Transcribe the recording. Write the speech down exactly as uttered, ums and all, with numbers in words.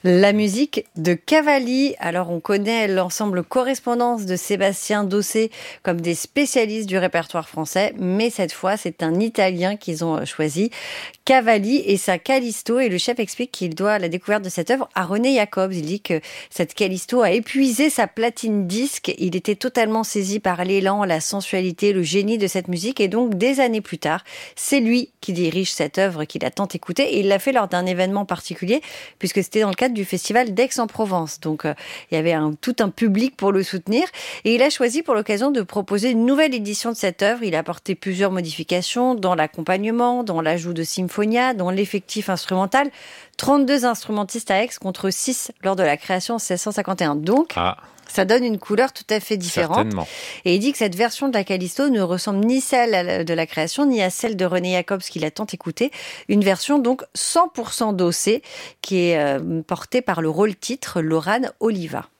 La musique de Cavalli. Alors, on connaît l'ensemble Correspondance de Sébastien Dossé comme des spécialistes du répertoire français, mais cette fois, c'est un Italien qu'ils ont choisi, Cavalli et sa Callisto. Et le chef explique qu'il doit la découverte de cette œuvre à René Jacobs. Il dit que cette Callisto a épuisé sa platine disque. Il était totalement saisi par l'élan, la sensualité, le génie de cette musique. Et donc, des années plus tard, c'est lui qui dirige cette œuvre qu'il a tant écoutée. Et il l'a fait lors d'un événement particulier, puisque c'était dans le cadre du festival d'Aix-en-Provence. Donc, euh, il y avait un, tout un public pour le soutenir. Et il a choisi pour l'occasion de proposer une nouvelle édition de cette œuvre. Il a apporté plusieurs modifications dans l'accompagnement, dans l'ajout de symphonia, dans l'effectif instrumental. trente-deux instrumentistes à Aix contre six lors de la création en seize cent cinquante et un. Donc, ah. Ça donne une couleur tout à fait différente. Certainement. Et il dit que cette version de la Callisto ne ressemble ni celle de la création, ni à celle de René Jacobs qu'il a tant écoutée. Une version donc cent pour cent Dossé qui est euh, portée par le rôle titre Laurane Oliva.